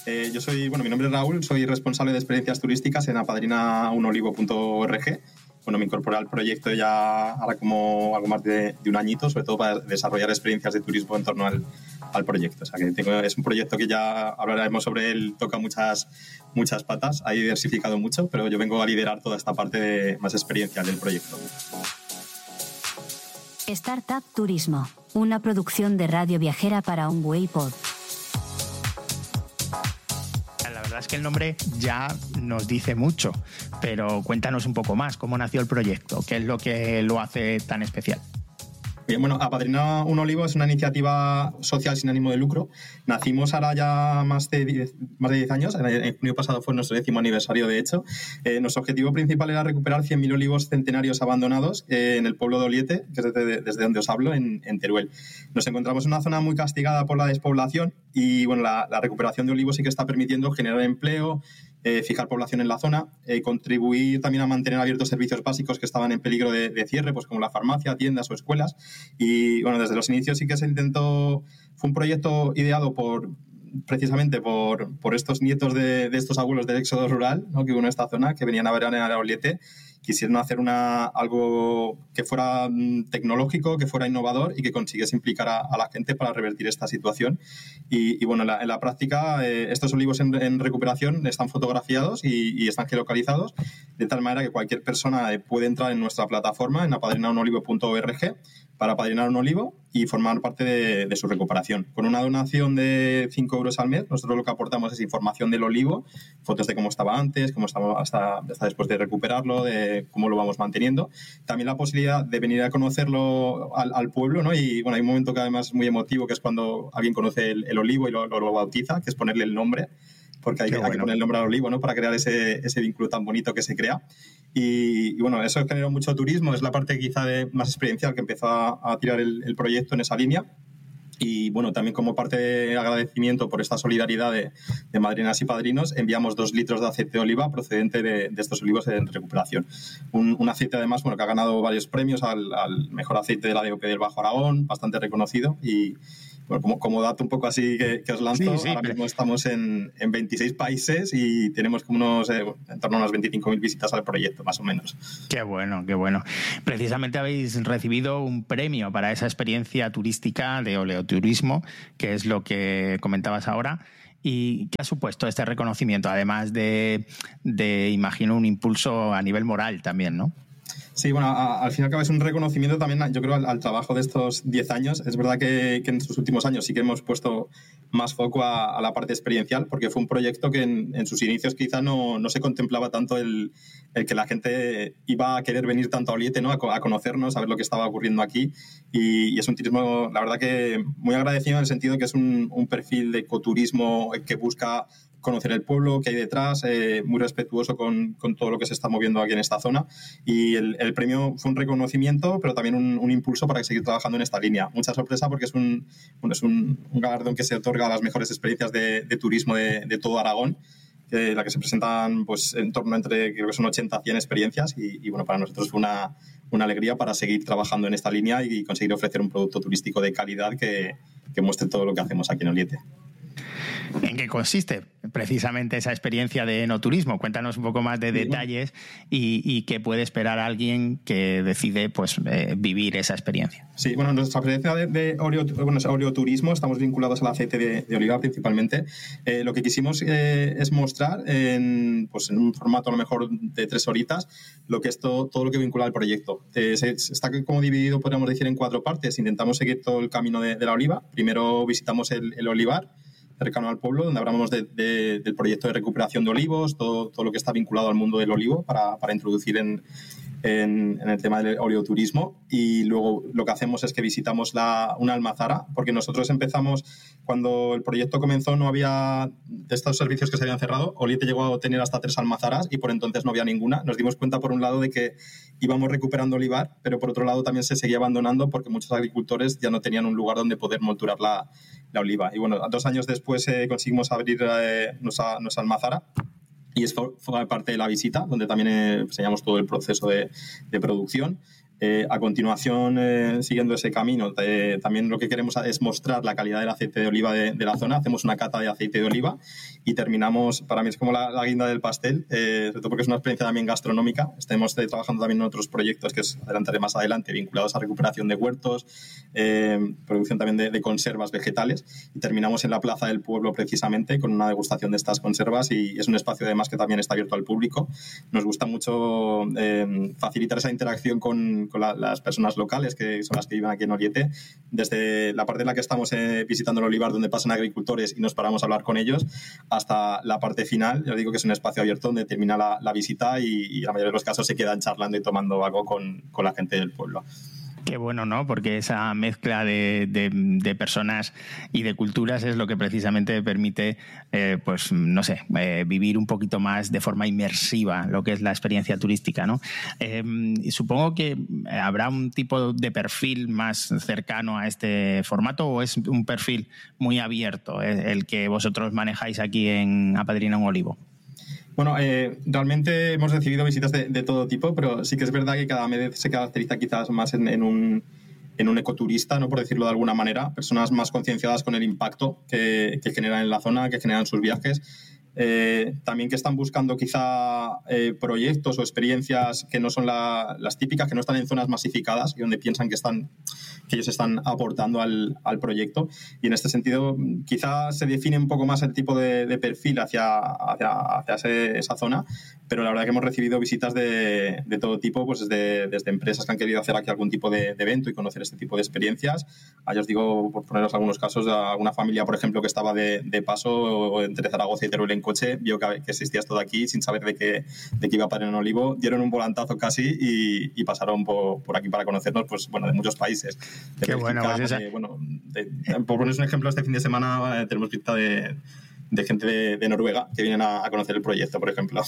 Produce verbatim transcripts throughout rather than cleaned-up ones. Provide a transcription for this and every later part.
Eh, yo soy, bueno, mi nombre es Raúl, soy responsable de experiencias turísticas en apadrina un olivo punto org. Bueno, me incorporé al proyecto ya ahora como algo más de, de un añito, sobre todo para desarrollar experiencias de turismo en torno al, al proyecto. O sea, que tengo, es un proyecto que ya hablaremos sobre él, toca muchas, muchas patas, ha diversificado mucho, pero yo vengo a liderar toda esta parte de más experiencial del proyecto. Startup Turismo, una producción de Radio Viajera para OnWayPod. La verdad es que el nombre ya nos dice mucho, pero cuéntanos un poco más, ¿cómo nació el proyecto? ¿Qué es lo que lo hace tan especial? Bien, bueno, Apadrina un Olivo es una iniciativa social sin ánimo de lucro. Nacimos ahora ya más de diez, más de diez años. En junio pasado fue nuestro décimo aniversario, de hecho. Eh, nuestro objetivo principal era recuperar cien mil olivos centenarios abandonados eh, en el pueblo de Oliete, que es desde, desde donde os hablo, en, en Teruel. Nos encontramos en una zona muy castigada por la despoblación y bueno, la, la recuperación de olivos sí que está permitiendo generar empleo, Eh, fijar población en la zona, eh, contribuir también a mantener abiertos servicios básicos que estaban en peligro de, de cierre, pues como la farmacia, tiendas o escuelas. Y bueno, desde los inicios sí que se intentó, fue un proyecto ideado por precisamente por, por estos nietos de, de estos abuelos del éxodo rural, ¿no?, que hubo en esta zona, que venían a veranear a Oliete, quisieron hacer una, algo que fuera tecnológico, que fuera innovador y que consiguiese implicar a, a la gente para revertir esta situación. Y, y bueno, en la, en la práctica, eh, estos olivos en, en recuperación están fotografiados y, y están geolocalizados, de tal manera que cualquier persona puede entrar en nuestra plataforma, en apadrina un olivo punto org, para apadrinar un olivo y formar parte de, de su recuperación. Con una donación de cinco euros al mes, nosotros lo que aportamos es información del olivo, fotos de cómo estaba antes, cómo estaba hasta, hasta después de recuperarlo, de cómo lo vamos manteniendo. También la posibilidad de venir a conocerlo al, al pueblo, ¿no? Y bueno, hay un momento que además es muy emotivo, que es cuando alguien conoce el, el olivo y lo, lo, lo bautiza, que es ponerle el nombre, porque hay, bueno. hay que poner el nombre al olivo, ¿no?, para crear ese, ese vínculo tan bonito que se crea. Y, y bueno, eso generó mucho turismo, es la parte quizá de más experiencial que empezó a, a tirar el, el proyecto en esa línea. Y bueno, también como parte de agradecimiento por esta solidaridad de, de madrinas y padrinos, enviamos dos litros de aceite de oliva procedente de, de estos olivos en recuperación. Un, un aceite además, bueno, que ha ganado varios premios al, al mejor aceite de la D O P del Bajo Aragón, bastante reconocido. Y bueno, como, como dato un poco así que, que os lanzo, sí, sí, ahora mismo estamos en, en veintiséis países y tenemos como unos, eh, en torno a unas veinticinco mil visitas al proyecto, más o menos. Qué bueno, qué bueno. Precisamente habéis recibido un premio para esa experiencia turística de oleoturismo, que es lo que comentabas ahora. ¿Y qué ha supuesto este reconocimiento? Además de, de, imagino, un impulso a nivel moral también, ¿no? Sí, bueno, a, al fin y al cabo es un reconocimiento también, yo creo, al, al trabajo de estos diez años. Es verdad que, que en estos últimos años sí que hemos puesto más foco a, a la parte experiencial, porque fue un proyecto que en, en sus inicios quizá no, no se contemplaba tanto el, el que la gente iba a querer venir tanto a Oliete, ¿no?, a, a conocernos, a ver lo que estaba ocurriendo aquí. Y, y es un turismo, la verdad, que muy agradecido en el sentido que es un, un perfil de ecoturismo que busca conocer el pueblo que hay detrás, eh, muy respetuoso con, con todo lo que se está moviendo aquí en esta zona. Y el, el premio fue un reconocimiento, pero también un, un impulso para seguir trabajando en esta línea. Mucha sorpresa porque es un, bueno, es un, un galardón que se otorga a las mejores experiencias de, de turismo de, de todo Aragón, que la que se presentan pues en torno entre, creo que son ochenta a cien experiencias y, y bueno, para nosotros fue una, una alegría para seguir trabajando en esta línea y conseguir ofrecer un producto turístico de calidad que, que muestre todo lo que hacemos aquí en Oliete. ¿En qué consiste precisamente esa experiencia de enoturismo? Cuéntanos un poco más de detalles y, y qué puede esperar alguien que decide pues eh, vivir esa experiencia. Sí, bueno, nuestra experiencia de, de oreo, bueno, es oleoturismo, estamos vinculados al aceite de, de oliva principalmente. Eh, lo que quisimos eh, es mostrar en, pues en un formato a lo mejor de tres horitas lo que es todo, todo lo que vincula al proyecto. Eh, se, está como dividido, podríamos decir, en cuatro partes. Intentamos seguir todo el camino de, de la oliva. Primero visitamos el, el olivar cercano al pueblo, donde hablamos de, de, del proyecto de recuperación de olivos, todo, todo lo que está vinculado al mundo del olivo para, para introducir en, en, en el tema del oleoturismo. Y luego lo que hacemos es que visitamos la, una almazara, porque nosotros empezamos, cuando el proyecto comenzó no había de estos servicios que se habían cerrado. Oliete llegó a tener hasta tres almazaras y por entonces no había ninguna. Nos dimos cuenta por un lado de que íbamos recuperando olivar, pero por otro lado también se seguía abandonando porque muchos agricultores ya no tenían un lugar donde poder molturar la, la oliva. Y bueno, dos años después eh, conseguimos abrir eh, nuestra, nuestra almazara. Y es fue parte de la visita, donde también eh, enseñamos todo el proceso de, de producción. Eh, a continuación, eh, siguiendo ese camino, eh, también lo que queremos es mostrar la calidad del aceite de oliva de, de la zona. Hacemos una cata de aceite de oliva y terminamos, para mí es como la, la guinda del pastel, eh, sobre todo porque es una experiencia también gastronómica. Estamos eh, trabajando también en otros proyectos que os adelantaré más adelante, vinculados a recuperación de huertos, eh, producción también de, de conservas vegetales, y terminamos en la plaza del pueblo precisamente con una degustación de estas conservas, y es un espacio además que también está abierto al público. Nos gusta mucho eh, facilitar esa interacción con con la, las personas locales, que son las que viven aquí en Oriete, desde la parte en la que estamos eh, visitando el olivar, donde pasan agricultores y nos paramos a hablar con ellos, hasta la parte final. Yo digo que es un espacio abierto donde termina la, la visita y, y la mayoría de los casos se quedan charlando y tomando algo con, con la gente del pueblo. Qué bueno, ¿no? Porque esa mezcla de, de, de personas y de culturas es lo que precisamente permite, eh, pues, no sé, eh, vivir un poquito más de forma inmersiva lo que es la experiencia turística, ¿no? Eh, supongo que habrá un tipo de perfil más cercano a este formato, o es un perfil muy abierto eh, el que vosotros manejáis aquí en Apadrina un Olivo. Bueno, eh, realmente hemos recibido visitas de, de todo tipo, pero sí que es verdad que cada vez se caracteriza quizás más en, en, un, en un ecoturista, ¿no? Por decirlo de alguna manera, personas más concienciadas con el impacto que, que generan en la zona, que generan sus viajes. Eh, también que están buscando quizá eh, proyectos o experiencias que no son la, las típicas, que no están en zonas masificadas y donde piensan que están que ellos están aportando al, al proyecto. Y en este sentido quizá se define un poco más el tipo de, de perfil hacia, hacia, hacia ese, esa zona, pero la verdad que hemos recibido visitas de, de todo tipo, pues desde, desde empresas que han querido hacer aquí algún tipo de, de evento y conocer este tipo de experiencias. Ah, yo os digo, por poneros algunos casos, a una familia, por ejemplo, que estaba de, de paso entre Zaragoza y Teruel en coche, vio que, que existía esto de aquí sin saber de qué, de qué iba a parar en Olivo, dieron un volantazo casi y, y pasaron por, por aquí para conocernos, pues bueno, de muchos países. De Qué Bélgica, bueno, pues esa... de, bueno de, de, por poneros un ejemplo, este fin de semana eh, tenemos visita de, de gente de, de Noruega que vienen a, a conocer el proyecto, por ejemplo.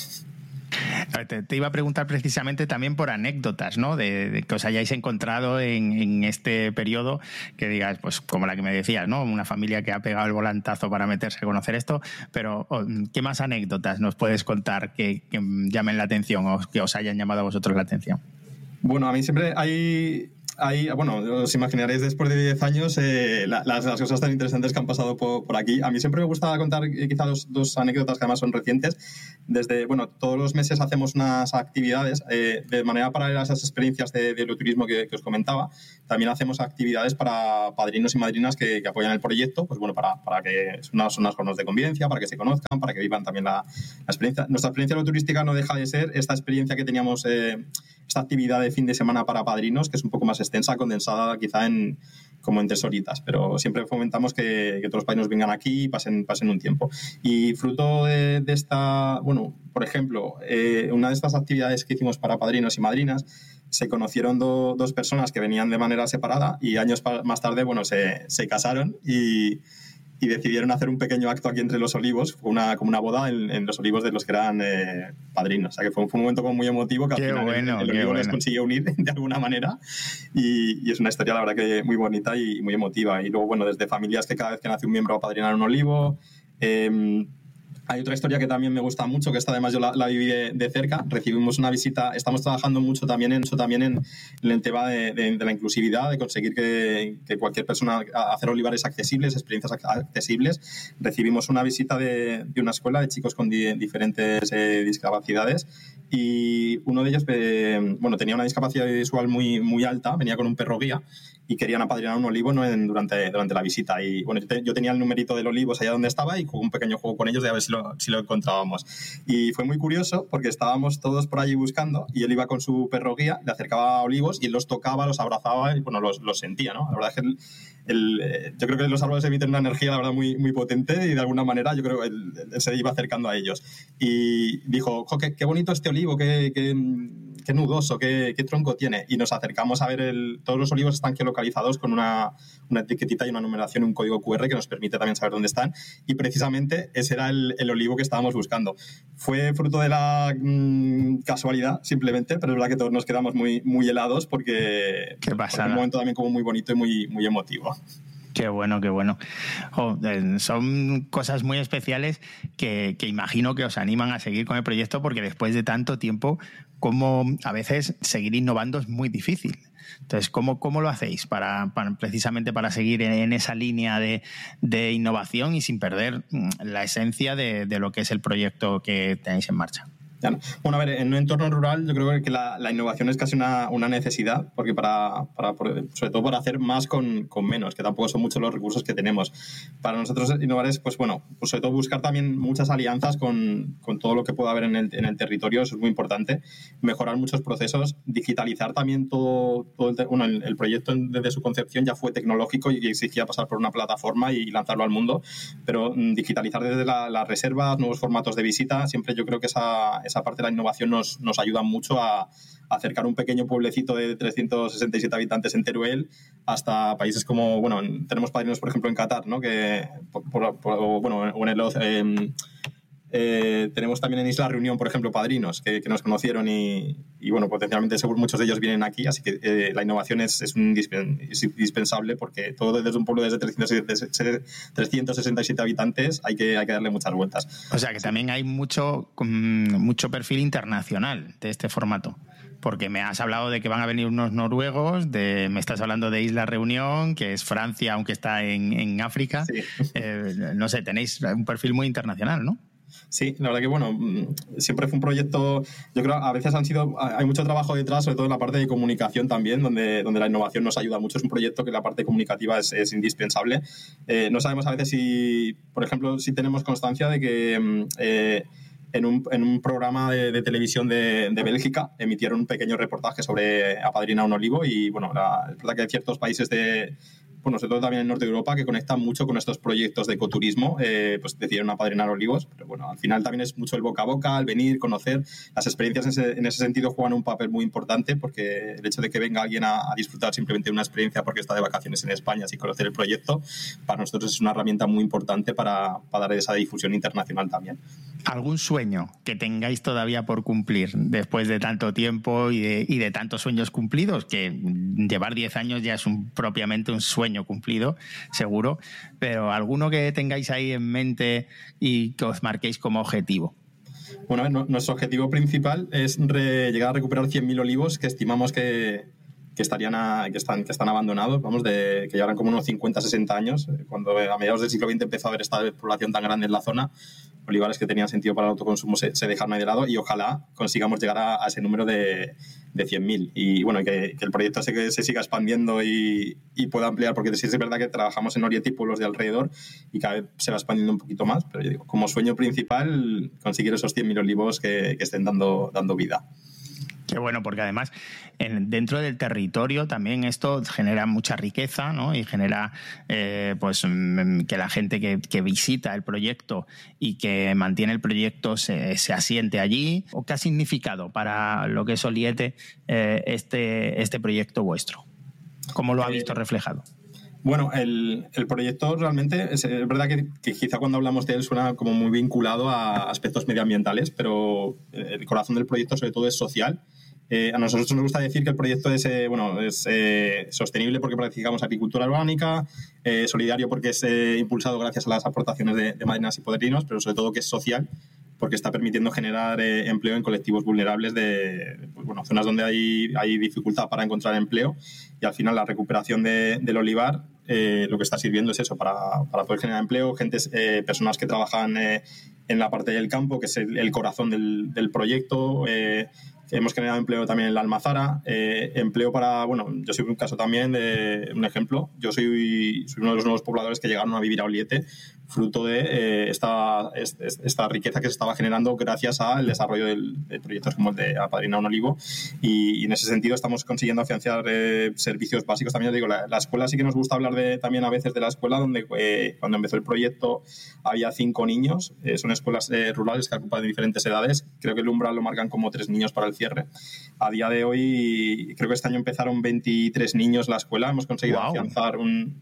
Te, te iba a preguntar precisamente también por anécdotas, ¿no? De, de que os hayáis encontrado en, en este periodo, que digas, pues como la que me decías, ¿no? Una familia que ha pegado el volantazo para meterse a conocer esto, pero ¿qué más anécdotas nos puedes contar que, que llamen la atención o que os hayan llamado a vosotros la atención? Bueno, a mí siempre hay... Hay, bueno, os imaginaréis después de diez años eh, la, las, las cosas tan interesantes que han pasado por, por aquí. A mí siempre me gusta contar eh, quizá dos, dos anécdotas que además son recientes. Desde, bueno, todos los meses hacemos unas actividades eh, de manera paralela a esas experiencias de, de turismo que, que os comentaba. También hacemos actividades para padrinos y madrinas que, que apoyan el proyecto, pues bueno, para, para que son unas, unas jornadas de convivencia, para que se conozcan, para que vivan también la, la experiencia. Nuestra experiencia turística no deja de ser esta experiencia que teníamos, eh, esta actividad de fin de semana para padrinos, que es un poco más extensa, condensada quizá en como en tres horitas, pero siempre fomentamos que, que todos los padrinos vengan aquí y pasen, pasen un tiempo. Y fruto de, de esta, bueno, por ejemplo, eh, una de estas actividades que hicimos para padrinos y madrinas, se conocieron do, dos personas que venían de manera separada y años pa- más tarde, bueno, se, se casaron y y decidieron hacer un pequeño acto aquí entre los olivos, fue una, como una boda en, en los olivos de los que eran eh, padrinos. O sea que fue, fue un momento como muy emotivo que al qué final bueno, el, el olivo bueno. les consiguió unir de alguna manera y, y es una historia la verdad que muy bonita y muy emotiva. Y luego, bueno, desde familias que cada vez que nace un miembro apadrinan un olivo. Eh, Hay otra historia que también me gusta mucho, que esta además yo la, la viví de, de cerca. Recibimos una visita, estamos trabajando mucho también en eso, también en, en el tema de, de, de la inclusividad, de conseguir que, que cualquier persona, hacer olivares accesibles, experiencias accesibles. Recibimos una visita de, de una escuela de chicos con di, diferentes eh, discapacidades y uno de ellos, eh, bueno, tenía una discapacidad visual muy, muy alta, venía con un perro guía y querían apadrinar un olivo, ¿no? en, durante, durante la visita. Y bueno, yo, te, yo tenía el numerito del olivo allá donde estaba y jugué un pequeño juego con ellos de a ver si lo, si lo encontrábamos. Y fue muy curioso porque estábamos todos por allí buscando y él iba con su perro guía, le acercaba a olivos y él los tocaba, los abrazaba y bueno, los, los sentía, ¿no? La verdad es que el, el, yo creo que los árboles emiten una energía, la verdad, muy, muy potente y de alguna manera yo creo que él, él se iba acercando a ellos. Y dijo, jo, qué, qué bonito este olivo, qué, qué, qué nudoso, qué, qué tronco tiene. Y nos acercamos a ver, el, todos los olivos están geolocalizados con una, una etiquetita y una numeración, un código cu erre que nos permite también saber dónde están. Y precisamente ese era el, el olivo que estábamos buscando. Fue fruto de la mmm, casualidad, simplemente, pero es verdad que todos nos quedamos muy, muy helados porque qué pasada. Fue un momento también como muy bonito y muy, muy emotivo. Qué bueno, qué bueno. Oh, eh, son cosas muy especiales que, que imagino que os animan a seguir con el proyecto, porque después de tanto tiempo, como a veces seguir innovando es muy difícil. Entonces, ¿cómo, cómo lo hacéis para, para precisamente para seguir en, en esa línea de, de innovación y sin perder la esencia de, de lo que es el proyecto que tenéis en marcha? Bueno, a ver, en un entorno rural yo creo que la, la innovación es casi una, una necesidad, porque para, para, sobre todo para hacer más con, con menos, que tampoco son muchos los recursos que tenemos. Para nosotros innovar es, pues bueno, pues sobre todo buscar también muchas alianzas con, con todo lo que pueda haber en el, en el territorio, eso es muy importante. Mejorar muchos procesos, digitalizar también todo, todo el, bueno, el, el proyecto desde su concepción ya fue tecnológico y exigía pasar por una plataforma y lanzarlo al mundo, pero digitalizar desde la, las reservas, nuevos formatos de visita, siempre yo creo que esa esa parte de la innovación nos, nos ayuda mucho a, a acercar un pequeño pueblecito de trescientos sesenta y siete habitantes en Teruel hasta países como, bueno, tenemos padrinos, por ejemplo, en Qatar, ¿no? Que, por, por, por, bueno, o en el... Eh, Eh, tenemos también en Isla Reunión, por ejemplo, padrinos que, que nos conocieron y, y, bueno, potencialmente seguro muchos de ellos vienen aquí, así que eh, la innovación es, es, un es indispensable, porque todo desde un pueblo desde trescientos sesenta y siete habitantes hay que, hay que darle muchas vueltas. O sea que también hay mucho, mucho perfil internacional de este formato. Porque me has hablado de que van a venir unos noruegos, de, me estás hablando de Isla Reunión, que es Francia, aunque está en, en África. Sí. Eh, no sé, tenéis un perfil muy internacional, ¿no? Sí, la verdad que bueno, siempre fue un proyecto, yo creo a veces han sido, hay mucho trabajo detrás, sobre todo en la parte de comunicación también, donde, donde la innovación nos ayuda mucho. Es un proyecto que la parte comunicativa es, es indispensable. Eh, no sabemos a veces si, por ejemplo, si tenemos constancia de que eh, en, un, en un programa de, de televisión de, de Bélgica emitieron un pequeño reportaje sobre apadrinar un olivo y bueno, la, es verdad que hay ciertos países de... bueno, sobre todo también en el norte de Europa, que conectan mucho con estos proyectos de ecoturismo, eh, pues decidieron apadrinar olivos, pero bueno, al final también es mucho el boca a boca, el venir, conocer. Las experiencias en ese, en ese sentido juegan un papel muy importante, porque el hecho de que venga alguien a, a disfrutar simplemente de una experiencia porque está de vacaciones en España sin conocer el proyecto, para nosotros es una herramienta muy importante para, para dar esa difusión internacional también. ¿Algún sueño que tengáis todavía por cumplir después de tanto tiempo y de, y de tantos sueños cumplidos? Que llevar diez años ya es un, propiamente un sueño cumplido, seguro, pero alguno que tengáis ahí en mente y que os marquéis como objetivo. Bueno, no, nuestro objetivo principal es re, llegar a recuperar cien mil olivos que estimamos que, que, estarían a, que, están, que están abandonados, vamos, de, que llevarán como unos cincuenta a sesenta años, cuando a mediados del siglo veinte empezó a haber esta población tan grande en la zona. Olivares que tenían sentido para el autoconsumo se, se dejaron ahí de lado y ojalá consigamos llegar a, a ese número de, de cien mil y bueno, que, que el proyecto se, se siga expandiendo y, y pueda ampliar, porque sí es verdad que trabajamos en Oriente y pueblos de alrededor y cada vez se va expandiendo un poquito más, pero yo digo, como sueño principal, conseguir esos cien mil olivos que, que estén dando, dando vida. Qué bueno, porque además en, dentro del territorio también esto genera mucha riqueza, ¿no? Y genera eh, pues que la gente que, que visita el proyecto y que mantiene el proyecto se, se asiente allí. ¿O qué ha significado para lo que es Oliete eh, este, este proyecto vuestro? ¿Cómo lo ha visto reflejado? Bueno, el, el proyecto realmente es, es verdad que, que quizá cuando hablamos de él suena como muy vinculado a aspectos medioambientales, pero el corazón del proyecto sobre todo es social. Eh, a nosotros nos gusta decir que el proyecto es, eh, bueno, es eh, sostenible porque practicamos agricultura orgánica, eh, solidario porque es eh, impulsado gracias a las aportaciones de, de madrinas y padrinos, pero sobre todo que es social porque está permitiendo generar eh, empleo en colectivos vulnerables de, pues, bueno, zonas donde hay, hay dificultad para encontrar empleo, y al final la recuperación de, del olivar eh, lo que está sirviendo es eso, para, para poder generar empleo, gentes, eh, personas que trabajan eh, en la parte del campo, que es el, el corazón del, del proyecto. Eh, hemos generado empleo también en la Almazara, eh, empleo para, bueno, yo soy un caso también de un ejemplo, yo soy, soy uno de los nuevos pobladores que llegaron a vivir a Oliete, fruto de eh, esta, esta riqueza que se estaba generando gracias al desarrollo del, de proyectos como el de Apadrinar un Olivo, y, y en ese sentido estamos consiguiendo afianzar eh, servicios básicos. También digo, la, la escuela sí que nos gusta hablar de, también a veces de la escuela, donde eh, cuando empezó el proyecto había cinco niños, eh, son escuelas eh, rurales que ocupan de diferentes edades, creo que el umbral lo marcan como tres niños para el cierre. A día de hoy, creo que este año empezaron veintitrés niños la escuela, hemos conseguido wow. afianzar un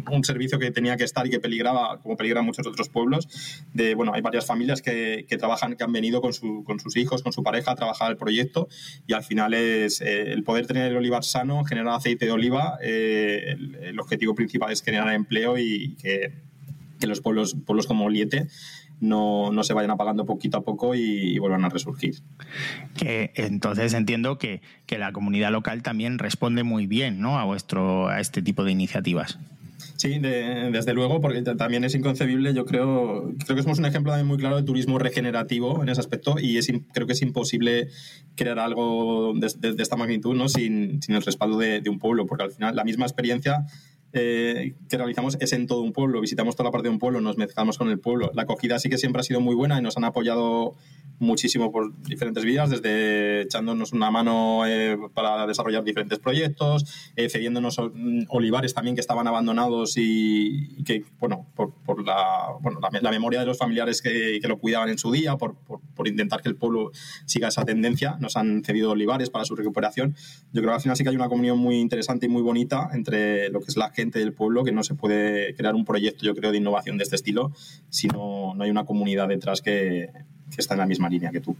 un servicio que tenía que estar y que peligraba, como peligra muchos otros pueblos. De, bueno, hay varias familias que, que trabajan, que han venido con, su, con sus hijos, con su pareja a trabajar el proyecto, y al final es eh, el poder tener el olivar sano, generar aceite de oliva. Eh, el, el objetivo principal es generar empleo y que, que los pueblos, pueblos como Oliete No, no se vayan apagando poquito a poco y, y vuelvan a resurgir. Que entonces entiendo que, que la comunidad local también responde muy bien, ¿no?, a vuestro a este tipo de iniciativas. Sí, de, desde luego, porque también es inconcebible. Yo creo, creo que somos un ejemplo también muy claro de turismo regenerativo en ese aspecto, y es, creo que es imposible crear algo de, de, de esta magnitud, ¿no?, sin, sin el respaldo de, de un pueblo, porque al final la misma experiencia Eh, que realizamos es en todo un pueblo. Visitamos toda la parte de un pueblo, nos mezclamos con el pueblo. La acogida sí que siempre ha sido muy buena y nos han apoyado muchísimo por diferentes vías, desde echándonos una mano eh, para desarrollar diferentes proyectos, eh, cediéndonos olivares también que estaban abandonados y, y que, bueno, por, por la, bueno, la, la memoria de los familiares que, que lo cuidaban en su día, por, por, por intentar que el pueblo siga esa tendencia, nos han cedido olivares para su recuperación. Yo creo que al final sí que hay una comunión muy interesante y muy bonita entre lo que es la gente del pueblo, que no se puede crear un proyecto, yo creo, de innovación de este estilo si no, no hay una comunidad detrás que, que está en la misma línea que tú.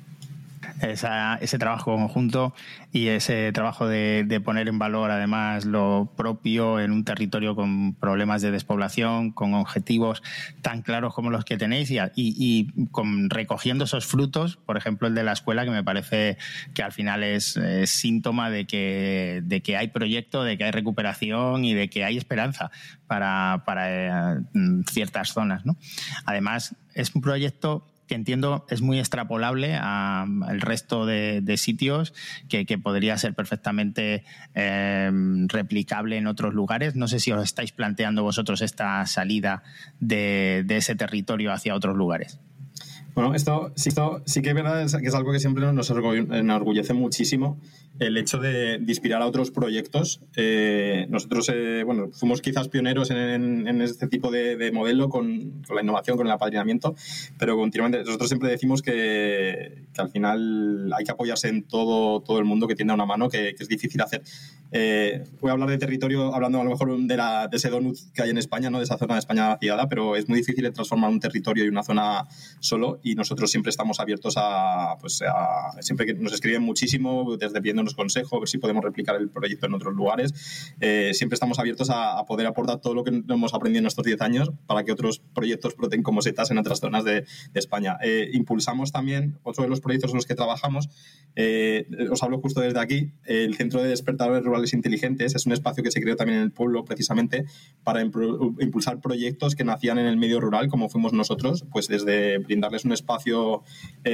Esa, ese trabajo conjunto y ese trabajo de, de poner en valor además lo propio en un territorio con problemas de despoblación, con objetivos tan claros como los que tenéis y, y, y con, recogiendo esos frutos, por ejemplo el de la escuela, que me parece que al final es, es síntoma de que, de que hay proyecto, de que hay recuperación y de que hay esperanza para, para eh, ciertas zonas, ¿no? Además es un proyecto que entiendo es muy extrapolable al resto de, de sitios, que, que podría ser perfectamente eh, replicable en otros lugares. No sé si os estáis planteando vosotros esta salida de, de ese territorio hacia otros lugares. Bueno, esto, esto sí que es verdad, que es algo que siempre nos enorgullece muchísimo, el hecho de, de inspirar a otros proyectos. Eh, nosotros eh, bueno, fuimos quizás pioneros en, en este tipo de, de modelo con, con la innovación, con el apadrinamiento, pero continuamente nosotros siempre decimos que, que al final hay que apoyarse en todo, todo el mundo que tienda una mano, que, que es difícil hacer. Eh, voy a hablar de territorio hablando a lo mejor de, la, de ese donut que hay en España, ¿no?, de esa zona de España vaciada, pero es muy difícil transformar un territorio y una zona solo, y nosotros siempre estamos abiertos a, pues, a siempre que nos escriben muchísimo, desde pidiéndonos consejo, a ver si podemos replicar el proyecto en otros lugares. Eh, siempre estamos abiertos a, a poder aportar todo lo que hemos aprendido en estos diez años para que otros proyectos broten como setas en otras zonas de, de España. Eh, impulsamos también, otro de los proyectos en los que trabajamos, eh, os hablo justo desde aquí, el Centro de Despertadores Rurales Inteligentes es un espacio que se creó también en el pueblo precisamente para impulsar proyectos que nacían en el medio rural, como fuimos nosotros, pues desde brindarles un espacio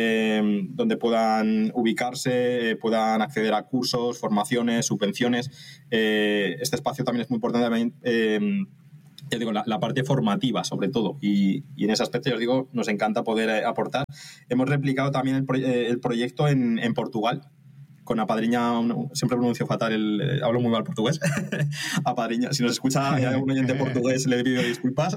eh, donde puedan ubicarse, eh, puedan acceder a cursos, formaciones, subvenciones. Eh, este espacio también es muy importante también, eh, ya digo, la, la parte formativa sobre todo, y, y en ese aspecto, ya os digo, nos encanta poder eh, aportar. Hemos replicado también el, pro, eh, el proyecto en, en Portugal, con Apadriña, siempre pronuncio fatal, el, eh, hablo muy mal portugués. Apadriña, si nos escucha un oyente portugués, le pido disculpas.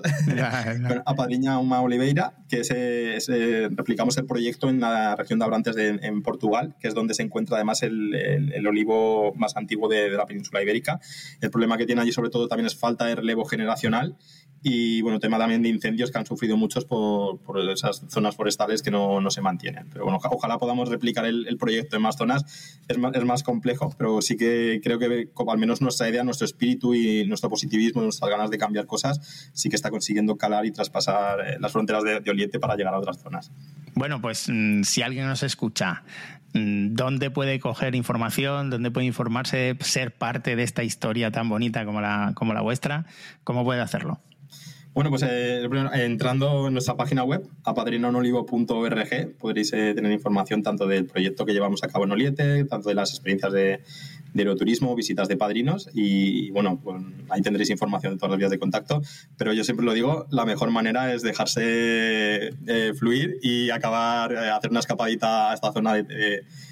Apadriña uma Oliveira, que es, es, eh, replicamos el proyecto en la región de Abrantes de, en Portugal, que es donde se encuentra además el, el, el olivo más antiguo de, de la península ibérica. El problema que tiene allí sobre todo también es falta de relevo generacional. Y bueno, tema también de incendios que han sufrido muchos por, por esas zonas forestales que no, no se mantienen. Pero bueno, ojalá podamos replicar el, el proyecto en más zonas. Es más, es más complejo, pero sí que creo que como al menos nuestra idea, nuestro espíritu y nuestro positivismo, nuestras ganas de cambiar cosas, sí que está consiguiendo calar y traspasar las fronteras de, de Oliete para llegar a otras zonas. Bueno, pues si alguien nos escucha, ¿dónde puede coger información? ¿Dónde puede informarse, ser parte de esta historia tan bonita como la, como la vuestra? ¿Cómo puede hacerlo? Bueno, pues eh, entrando en nuestra página web, apadrinonolivo punto org, podréis eh, tener información tanto del proyecto que llevamos a cabo en Oliete, tanto de las experiencias de, de aeroturismo, visitas de padrinos, y bueno, pues, ahí tendréis información de todas las vías de contacto, pero yo siempre lo digo, la mejor manera es dejarse eh, fluir y acabar, eh, hacer una escapadita a esta zona de, de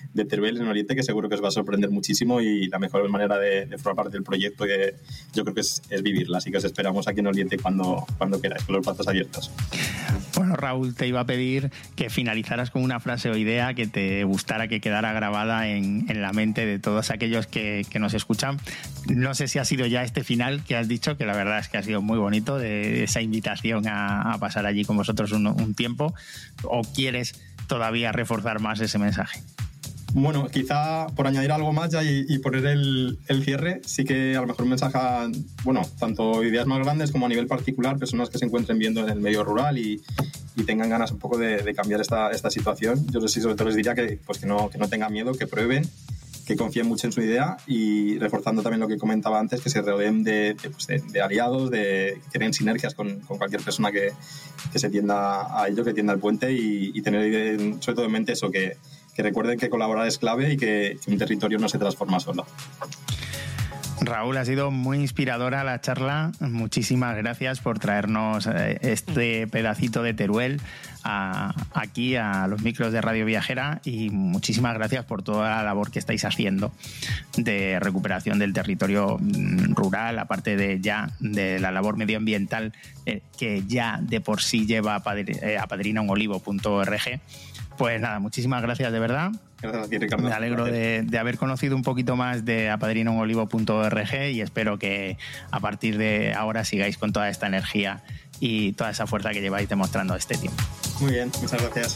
de Teruel en Oriente, que seguro que os va a sorprender muchísimo, y la mejor manera de, de formar parte del proyecto que yo creo que es, es vivirla. Así que os esperamos aquí en Oriente cuando, cuando queráis, con los brazos abiertos. Bueno, Raúl, te iba a pedir que finalizaras con una frase o idea que te gustara que quedara grabada en, en la mente de todos aquellos que, que nos escuchan. No sé si ha sido ya este final que has dicho, que la verdad es que ha sido muy bonito, de esa invitación a, a pasar allí con vosotros un, un tiempo, o quieres todavía reforzar más ese mensaje. Bueno, quizá por añadir algo más ya y, y poner el, el cierre, sí que a lo mejor un mensaje, bueno, tanto ideas más grandes como a nivel particular, personas que se encuentren viendo en el medio rural y, y tengan ganas un poco de, de cambiar esta, esta situación. Yo sí sobre todo les diría que, pues que, no, que no tengan miedo, que prueben, que confíen mucho en su idea, y reforzando también lo que comentaba antes, que se rodeen de, de, pues de, de aliados, de que creen sinergias con, con cualquier persona que, que se tienda a ello, que tienda el puente, y, y tener sobre todo en mente eso, que que recuerden que colaborar es clave y que un territorio no se transforma solo. Raúl, ha sido muy inspiradora la charla. Muchísimas gracias por traernos este pedacito de Teruel a, aquí a los micros de Radio Viajera, y muchísimas gracias por toda la labor que estáis haciendo de recuperación del territorio rural, aparte de ya de la labor medioambiental eh, que ya de por sí lleva a, padri, eh, a padrina un olivo punto org. Pues nada, muchísimas gracias de verdad. Gracias a ti, Ricardo. Me alegro de, de haber conocido un poquito más de apadrina un olivo punto org, y espero que a partir de ahora sigáis con toda esta energía y toda esa fuerza que lleváis demostrando este tiempo. Muy bien, muchas gracias.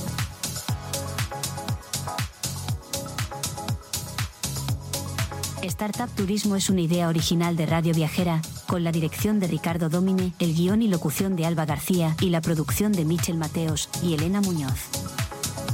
Startup Turismo es una idea original de Radio Viajera, con la dirección de Ricardo Domine, el guión y locución de Alba García y la producción de Michel Mateos y Elena Muñoz.